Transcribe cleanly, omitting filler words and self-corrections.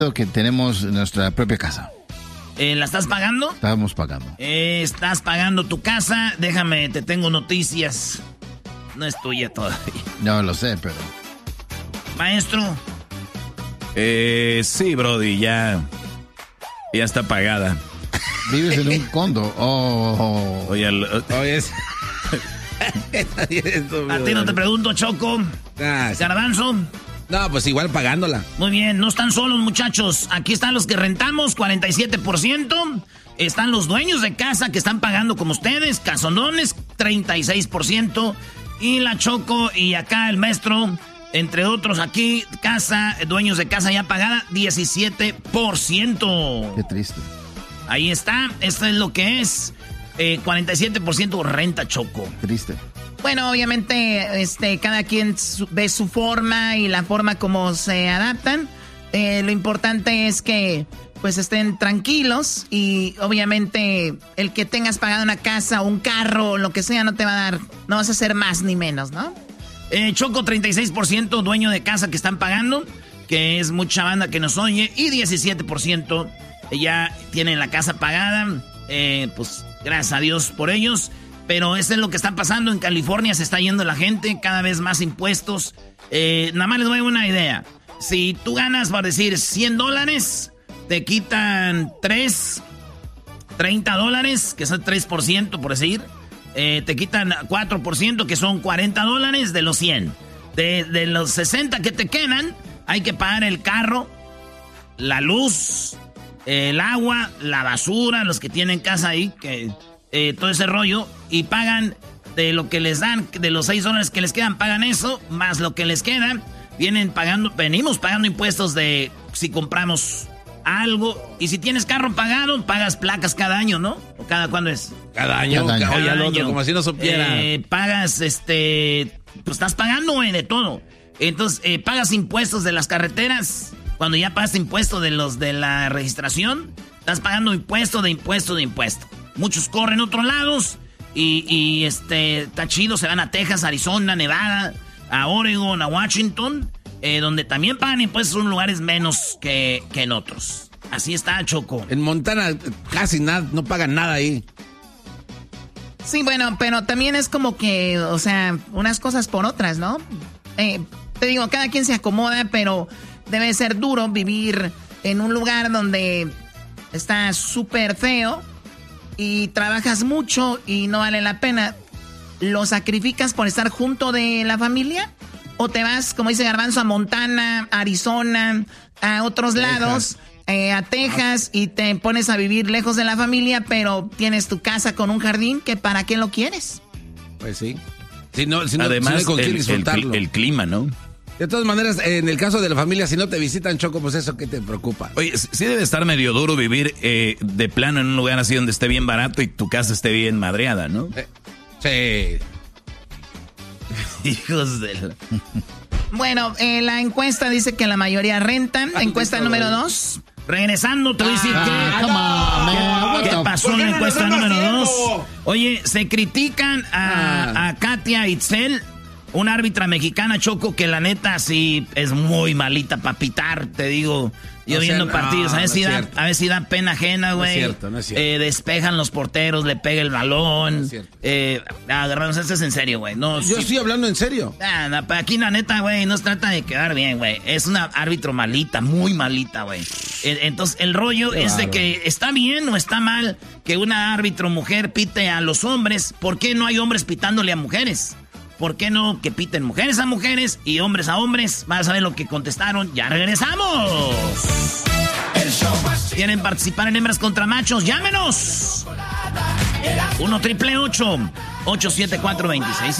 que tenemos nuestra propia casa. ¿La estás pagando? Estamos pagando. Estás pagando tu casa. Déjame, te tengo noticias. No es tuya todavía. No lo sé, pero... Maestro. Sí, Brody, ya está pagada. Vives en un condo. Oye, a ti no te pregunto, Choco. Garbanzo. No, pues igual pagándola. Muy bien, no están solos, muchachos. Aquí están los que rentamos, 47%. Están los dueños de casa que están pagando como ustedes, casondones, 36%. Y la Choco y acá el maestro, entre otros aquí, dueños de casa ya pagada, 17%. Qué triste. Ahí está, esto es lo que es. 47% renta, Choco. Triste. Bueno, obviamente, cada quien ve su forma y la forma como se adaptan. Lo importante es que, pues, estén tranquilos y, obviamente, el que tengas pagado una casa o un carro o lo que sea no te va a dar, no vas a hacer más ni menos, ¿no? Choco, 36% dueño de casa que están pagando, que es mucha banda que nos oye, y 17% ya tienen la casa pagada, pues, gracias a Dios por ellos. Pero eso es lo que está pasando en California, se está yendo la gente, cada vez más impuestos. Nada más les doy una idea. Si tú ganas, por decir, $100, te quitan $30, que son 3%, por decir. Te quitan 4%, que son $40 de los 100. De los 60 que te quedan, hay que pagar el carro, la luz, el agua, la basura, los que tienen casa ahí, que... todo ese rollo, y pagan de lo que les dan, de los $6 que les quedan, pagan eso, más lo que les queda, venimos pagando impuestos de si compramos algo, y si tienes carro pagado, pagas placas cada año, ¿no? ¿O cada cuándo es? Cada año. Otro, como si no supiera. Pagas, pues estás pagando, güey, de todo. Entonces, pagas impuestos de las carreteras, cuando ya pagas impuestos de los de la registración, estás pagando impuesto de impuesto de impuesto. Muchos corren a otros lados y está chido, se van a Texas, Arizona, Nevada, a Oregon, a Washington, donde también pagan impuestos en lugares menos que en otros. Así está, Choco. En Montana casi nada, no pagan nada ahí. Sí, bueno, pero también es como que, o sea, unas cosas por otras, ¿no? Te digo, cada quien se acomoda, pero debe ser duro vivir en un lugar donde está súper feo y trabajas mucho y no vale la pena. ¿Lo sacrificas por estar junto de la familia? ¿O te vas, como dice Garbanzo, a Montana, Arizona, a otros lados, a Texas, y te pones a vivir lejos de la familia, pero tienes tu casa con un jardín, que para qué lo quieres? Pues sí. Además, no hay con quién disfrutarlo. El clima, ¿no? De todas maneras, en el caso de la familia, si no te visitan, Choco, pues eso, ¿qué te preocupa? Oye, sí debe estar medio duro vivir de plano en un lugar así donde esté bien barato y tu casa esté bien madreada, ¿no? Sí. Hijos de la... Bueno, la encuesta dice que la mayoría rentan. Encuesta número 2. Regresando, te voy a decir ¿qué pasó en la encuesta número 2? Oye, se critican a Katia Itzel, una árbitra mexicana, Choco, que la neta sí es muy malita para pitar, te digo. Yo viendo partidos, a ver si da pena ajena, güey. No es cierto. Despejan los porteros, le pega el balón. No es cierto. Agarramos, esto es en serio, güey. No, yo estoy hablando en serio. Aquí la neta, güey, no se trata de quedar bien, güey. Es una árbitro malita, muy malita, güey. Entonces, el rollo es de que está bien o está mal que una árbitro mujer pite a los hombres. ¿Por qué no hay hombres pitándole a mujeres? ¿Por qué no que piten mujeres a mujeres y hombres a hombres? Vas a ver lo que contestaron. ¡Ya regresamos! ¿Quieren participar en Hembras contra Machos? ¡Llámenos! 1-888-874-26